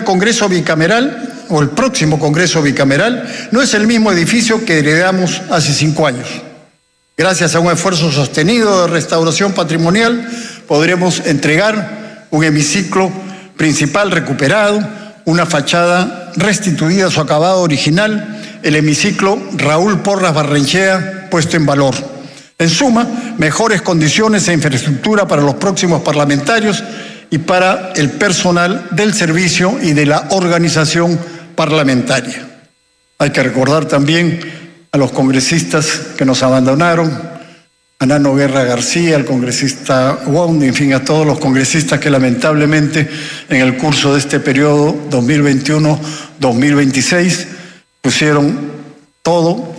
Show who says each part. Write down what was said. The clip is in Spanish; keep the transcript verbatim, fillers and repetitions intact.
Speaker 1: Congreso bicameral, o el próximo Congreso bicameral, no es el mismo edificio que heredamos hace cinco años. Gracias a un esfuerzo sostenido de restauración patrimonial, podremos entregar un hemiciclo principal recuperado, una fachada restituida a su acabado original, el hemiciclo Raúl Porras Barrenechea puesto en valor. En suma, mejores condiciones e infraestructura para los próximos parlamentarios y para el personal del servicio y de la organización parlamentaria. Hay que recordar también a los congresistas que nos abandonaron, a Nano Guerra García, al congresista Wong, en fin, a todos los congresistas que lamentablemente en el curso de este periodo dos mil veintiuno dos mil veintiséis pusieron todo